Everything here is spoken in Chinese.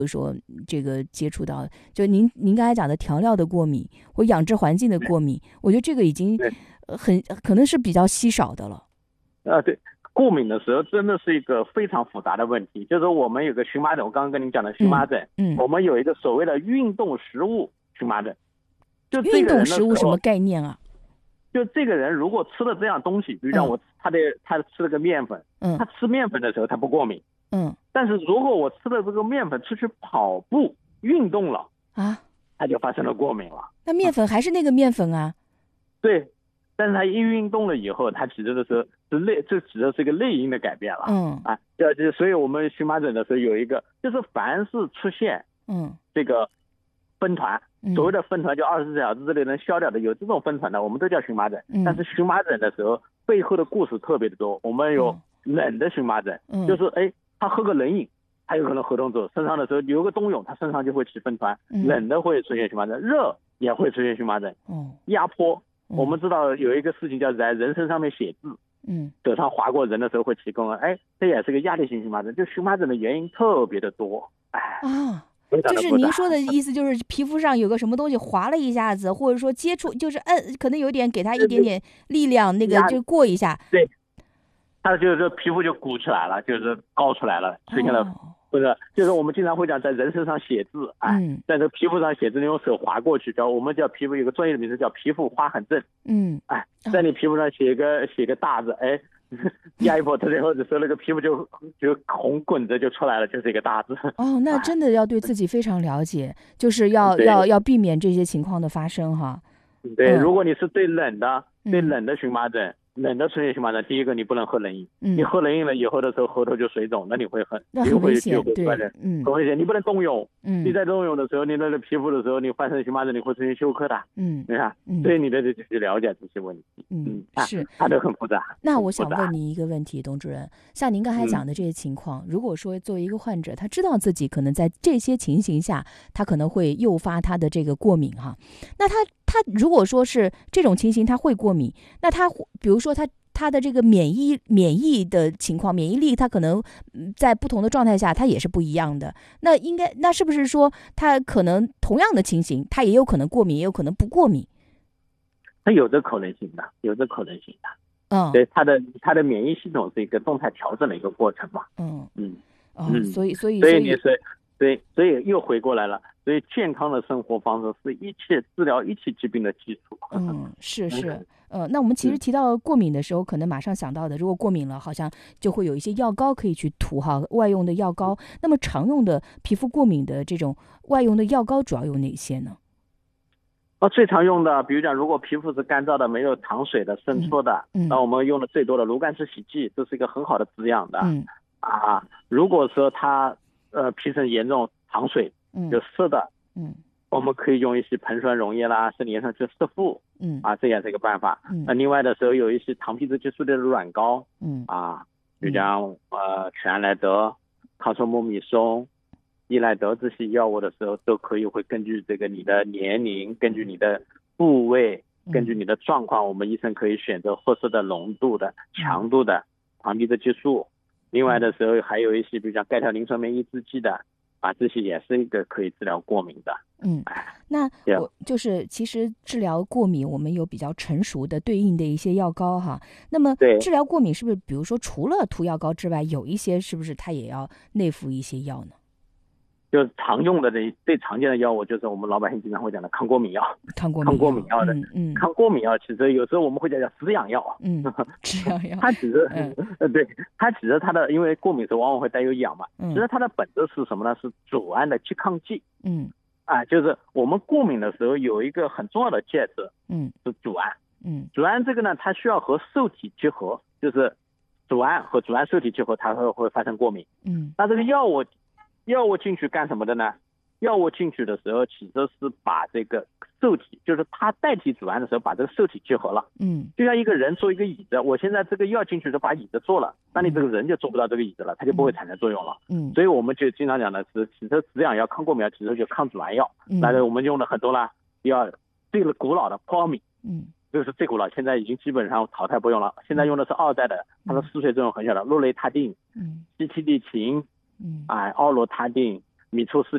说这个接触到，就您刚才讲的调料的过敏或养殖环境的过敏，我觉得这个已经可能是比较稀少的了。 对，过敏的时候真的是一个非常复杂的问题，就是我们有个荨麻疹，我刚刚跟您讲的荨麻疹，我们有一个所谓的运动食物荨麻疹。就运动食物什么概念啊？ 就这个人如果吃了这样东西，比如讲他吃了个面粉，他吃面粉的时候他不过敏，但是如果我吃了这个面粉出去跑步运动了啊，他就发生了过敏了。 那面粉还是那个面粉啊？ 对，但是他一运动了以后，他指的的是这指的是一个内因的改变了。所以我们荨麻疹的时候有一个，就是凡是出现这个分团，所谓的分团就24小时之内能消掉的，有这种分团的我们都叫荨麻疹。但是荨麻疹的时候背后的故事特别的多。我们有冷的荨麻疹，就是他喝个冷饮他有可能活动走身上的时候有个冬泳，他身上就会起分团，冷的会出现荨麻疹，热也会出现荨麻疹。压迫，我们知道有一个事情叫在人身上面写字，手上划过人的时候会起弓，这也是个压力性荨麻疹。就荨麻疹的原因特别的多。 就是您说的意思，就是皮肤上有个什么东西划了一下子，或者说接触，就是可能有点给它一点点力量，那个就过一下。 对，它就是皮肤就鼓起来了，就是高出来了，出现了，不是，就是我们经常会讲在人身上写字，在这皮肤上写字，你用手划过去，我们叫皮肤有个专业的名字叫皮肤划痕症。在你皮肤上写个大字，压一波特最后的时候，那个皮肤就红滚着就出来了，就是一个大字。 那真的要对自己非常了解，就是要避免这些情况的发生哈。 对，如果你是对冷的荨麻疹，冷的出现荨麻疹，第一个你不能喝冷饮，你喝冷饮了以后的时候喉头就水肿，那你会很危险，对， 很危险。你不能冬泳，你在冬泳的时候，你那个皮肤的时候，你发生荨麻疹，你会出现休克的，对吧？所以你得去了解这些问题， 是， 它都很复杂。 那我想问您一个问题，董主任，像您刚才讲的这些情况，如果说作为一个患者，他知道自己可能在这些情形下，他可能会诱发他的这个过敏哈，那他如果说是这种情形他会过敏，那他比如说他的这个免疫的情况，免疫力他可能在不同的状态下他也是不一样的，那是不是说他可能同样的情形他也有可能过敏，也有可能不过敏？ 它有这可能性的。对，它的免疫系统是一个动态调整的一个过程嘛。所以又回过来了。所以健康的生活方式是治疗一切疾病的基础。 是。那我们其实提到过敏的时候，可能马上想到的，如果过敏了，好像就会有一些药膏可以去涂哈，外用的药膏。那么常用的皮肤过敏的这种外用的药膏主要有哪些呢？ 最常用的，比如讲，如果皮肤是干燥的、没有糖水的、生出的，那我们用的最多的炉甘石洗剂，这是一个很好的滋养的。如果说它皮层严重糖水，就湿的，我们可以用一些硼酸溶液啦，甚至延上去湿敷，这也是一个办法。另外的时候有一些糖皮质激素的软膏，比如讲全安来德、抗生木米松、依赖德这些药物的时候，都可以会根据这个你的年龄，根据你的部位，根据你的状况，我们医生可以选择合适的浓度的、强度的糖皮质激素。另外的时候还有一些比如讲钙条磷酸酶抑制剂的，这些也是一个可以治疗过敏的。 那我就是其实治疗过敏我们有比较成熟的对应的一些药膏哈，那么治疗过敏是不是比如说除了涂药膏之外，有一些是不是它也要内服一些药呢？ 就常用的最常见的药物就是我们老百姓经常会讲的抗过敏药。抗过敏药的，抗过敏药其实有时候我们会叫止痒药。 止痒药。 它只是对，它只是它的，因为过敏时候往往会带有痒嘛。其实它的本质是什么呢？是组胺的拮抗剂。就是我们过敏的时候有一个很重要的介质，是组胺。组胺这个呢，它需要和受体结合，就是组胺和组胺受体结合，它会发生过敏。那这个药物进去干什么的呢？药物进去的时候其实是把这个受体，就是它代替组胺的时候把这个受体结合了。就像一个人做一个椅子，我现在这个药进去就把椅子做了，那你这个人就做不到这个椅子了，它就不会产生作用了。所以我们就经常讲的是，其实止痒药、抗过敏药其实就抗组胺药。那我们用的很多了，最古老的破米，就是最古老，现在已经基本上淘汰不用了。现在用的是2代的，它的嗜睡作用很小的洛雷他定、西替地嗪、奥罗他定、米唑斯